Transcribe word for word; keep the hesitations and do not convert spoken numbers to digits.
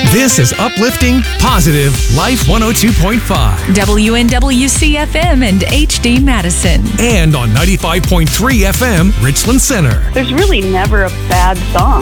This is uplifting, positive Life one oh two point five. W N W C F M and H D Madison. And on ninety-five point three F M, Richland Center. There's really never a bad song.